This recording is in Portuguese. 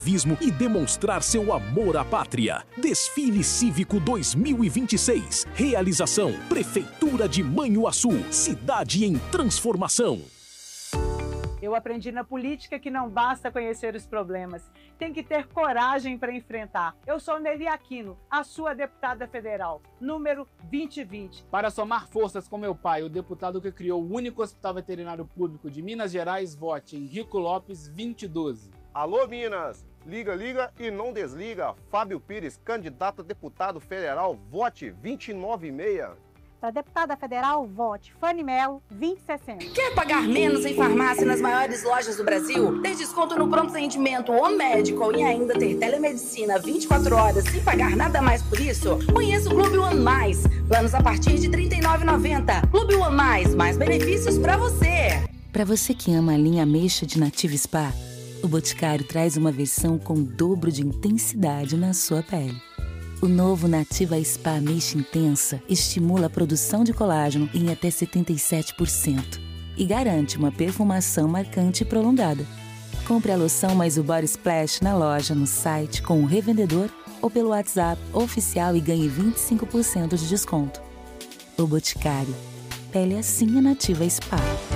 E demonstrar seu amor à pátria. Desfile Cívico 2026. Realização: Prefeitura de Manhuaçu. Cidade em transformação. Eu aprendi na política que não basta conhecer os problemas, tem que ter coragem para enfrentar. Eu sou Nelly Aquino, a sua deputada federal, número 2020. Para somar forças com meu pai, o deputado que criou o único hospital veterinário público de Minas Gerais, vote Henrico Lopes 2012. Alô, Minas! Liga, liga e não desliga. Fábio Pires, candidato a deputado federal, vote 296. Para deputada federal, vote Fanny Melo, 2060. Quer pagar menos em farmácia nas maiores lojas do Brasil? Ter desconto no pronto atendimento ou médico e ainda ter telemedicina 24 horas sem pagar nada mais por isso? Conheça o Clube One Mais. Planos a partir de R$ 39,90. Clube One Mais benefícios para você. Para você que ama a linha ameixa de Nativa Spa, o Boticário traz uma versão com o dobro de intensidade na sua pele. O novo Nativa Spa Ameixa Intensa estimula a produção de colágeno em até 77% e garante uma perfumação marcante e prolongada. Compre a loção mais o Body Splash na loja, no site, com o revendedor ou pelo WhatsApp oficial e ganhe 25% de desconto. O Boticário. Pele assim é Nativa Spa.